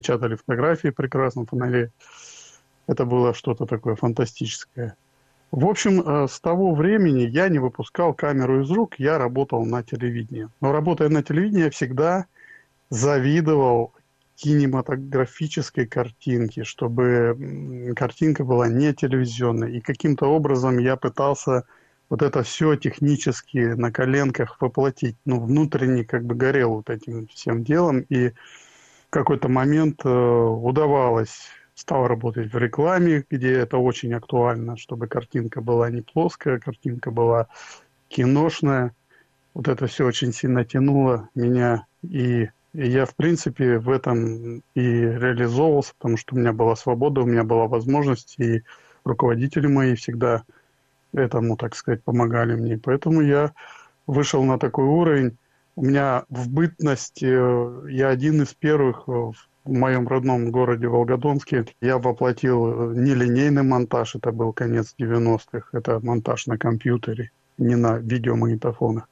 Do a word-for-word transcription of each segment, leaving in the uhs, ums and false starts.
Печатали фотографии прекрасно, фонарей. Это было что-то такое фантастическое. В общем, с того времени я не выпускал камеру из рук, я работал на телевидении. Но работая на телевидении, я всегда завидовал кинематографической картинке, чтобы картинка была не телевизионной. И каким-то образом я пытался вот это все технически на коленках воплотить. Ну, внутренне как бы горел вот этим всем делом. И в какой-то момент э, удавалось, стал работать в рекламе, где это очень актуально, чтобы картинка была не плоская, картинка была киношная. Вот это все очень сильно тянуло меня, и, и я, в принципе, в этом и реализовывался, потому что у меня была свобода, у меня была возможность, и руководители мои всегда этому, так сказать, помогали мне. Поэтому я вышел на такой уровень. У меня в бытность, я один из первых в моем родном городе Волгодонске, я воплотил нелинейный монтаж, это был конец девяностых, это монтаж на компьютере, не на видеомагнитофонах.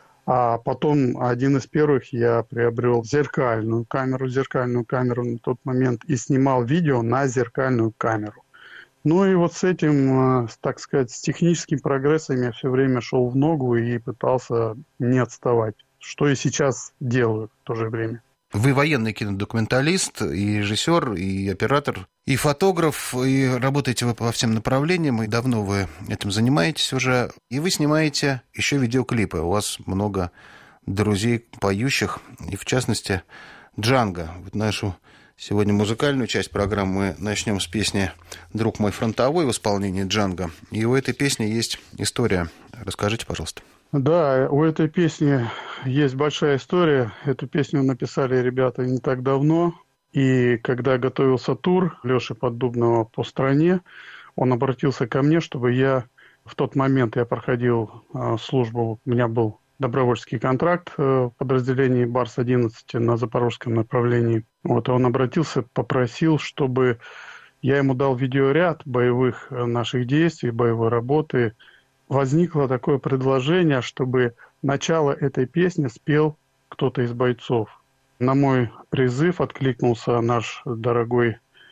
А потом один из первых я приобрел зеркальную камеру, зеркальную камеру на тот момент и снимал видео на зеркальную камеру. Ну и вот с этим, так сказать, с техническим прогрессом я все время шел в ногу и пытался не отставать, что и сейчас делаю в то же время. Вы военный кинодокументалист, и режиссер, и оператор, и фотограф, и работаете вы по всем направлениям, и давно вы этим занимаетесь уже. И вы снимаете еще видеоклипы. У вас много друзей поющих, и в частности Джанго. Вот нашу сегодня музыкальную часть программы мы начнем с песни «Друг мой фронтовой» в исполнении Джанго. И у этой песни есть история. Расскажите, пожалуйста. Да, у этой песни есть большая история. Эту песню написали ребята не так давно. И когда готовился тур Лёши Поддубного по стране, он обратился ко мне, чтобы я... В тот момент я проходил э, службу, у меня был добровольческий контракт э, в подразделении Барс одиннадцать на запорожском направлении. Вот, и он обратился, попросил, чтобы я ему дал видеоряд боевых наших действий, боевой работы. Возникло такое предложение, чтобы начало этой песни спел кто-то из бойцов. На мой призыв откликнулся наш дорогой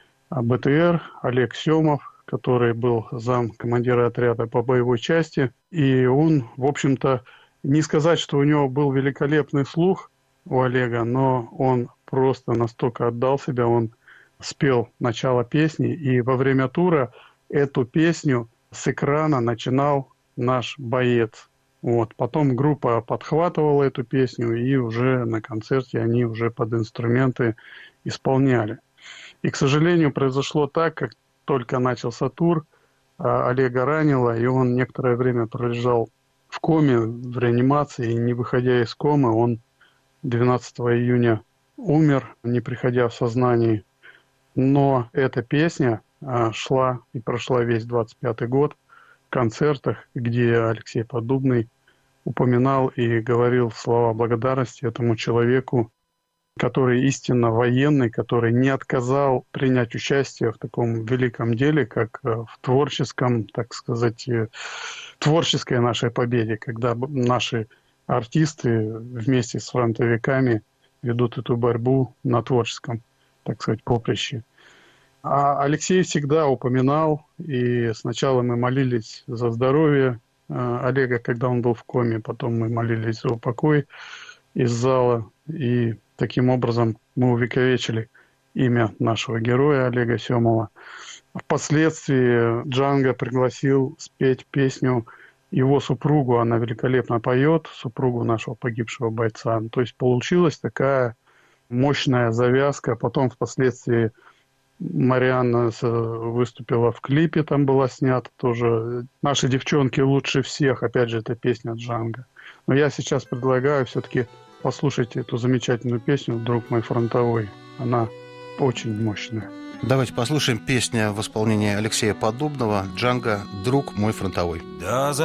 БТР Олег Семов, который был зам командира отряда по боевой части. И он, в общем-то, не сказать, что у него был великолепный слух у Олега, но он просто настолько отдал себя, он спел начало песни. И во время тура эту песню с экрана начинал наш боец. Вот. Потом группа подхватывала эту песню, и уже на концерте они уже под инструменты исполняли. И, к сожалению, произошло так, как только начался тур, Олега ранило, и он некоторое время пролежал в коме, в реанимации, и не выходя из комы, он двенадцатого июня умер, не приходя в сознание. Но эта песня шла и прошла весь двадцать пятый год, концертах, где Алексей Поддубный упоминал и говорил слова благодарности этому человеку, который истинно военный, который не отказал принять участие в таком великом деле, как в творческом, так сказать, творческой нашей победе, когда наши артисты вместе с фронтовиками ведут эту борьбу на творческом, так сказать, поприще. А Алексей всегда упоминал, и сначала мы молились за здоровье Олега, когда он был в коме, потом мы молились за упокой из зала, и таким образом мы увековечили имя нашего героя Олега Семова. Впоследствии Джанго пригласил спеть песню его супругу, она великолепно поет, супругу нашего погибшего бойца. То есть получилась такая мощная завязка, потом впоследствии Марианна выступила в клипе, там была снята тоже. «Наши девчонки лучше всех», опять же, это песня Джанго. Но я сейчас предлагаю все-таки послушать эту замечательную песню «Друг мой фронтовой». Она очень мощная. Давайте послушаем песню в исполнении Алексея Поддубного «Джанго. Друг мой фронтовой». Да,